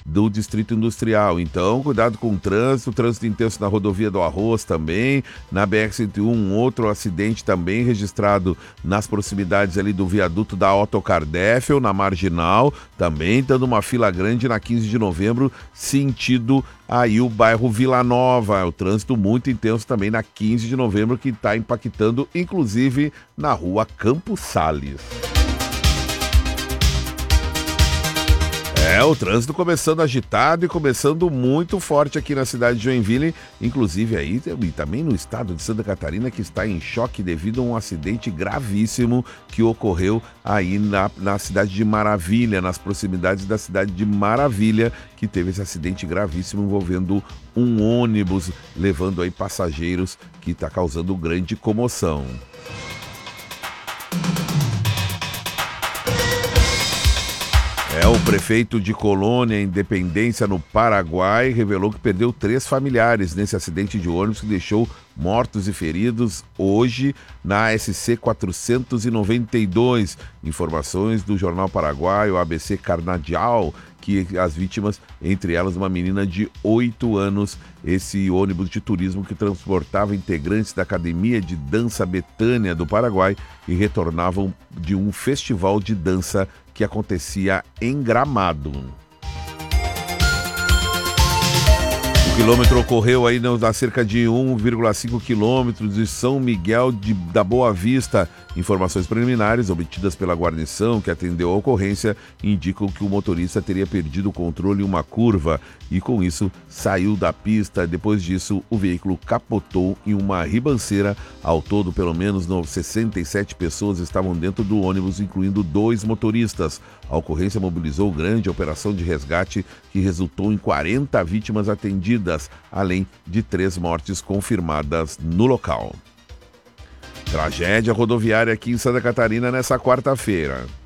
do Distrito Industrial. Então, cuidado com o trânsito intenso na rodovia do Arroz também, na BR-101, outro acidente também registrado nas proximidades ali do viaduto da Otto Cardeffel, na Marginal, também dando uma fila grande na 15 de novembro, sentido aí o bairro Vila Nova. O trânsito muito intenso também na 15 de novembro, que está impactando, inclusive, na rua Campos Sales. O trânsito começando agitado e começando muito forte aqui na cidade de Joinville, inclusive aí e também no estado de Santa Catarina, que está em choque devido a um acidente gravíssimo que ocorreu aí na cidade de Maravilha, nas proximidades da cidade de Maravilha, que teve esse acidente gravíssimo envolvendo um ônibus levando aí passageiros, que está causando grande comoção. O prefeito de Colônia, Independência, no Paraguai, revelou que perdeu 3 familiares nesse acidente de ônibus que deixou mortos e feridos hoje na SC 492. Informações do jornal paraguaio ABC Carnadial, que as vítimas, entre elas uma menina de 8 anos, esse ônibus de turismo que transportava integrantes da Academia de Dança Betânia do Paraguai e retornavam de um festival de dança que acontecia em Gramado. O quilômetro ocorreu aí a cerca de 1,5 quilômetros de São Miguel da Boa Vista. Informações preliminares obtidas pela guarnição que atendeu a ocorrência indicam que o motorista teria perdido o controle em uma curva e, com isso, saiu da pista. Depois disso, o veículo capotou em uma ribanceira. Ao todo, pelo menos 67 pessoas estavam dentro do ônibus, incluindo 2 motoristas. A ocorrência mobilizou grande operação de resgate que resultou em 40 vítimas atendidas, além de 3 mortes confirmadas no local. Tragédia rodoviária aqui em Santa Catarina nessa quarta-feira.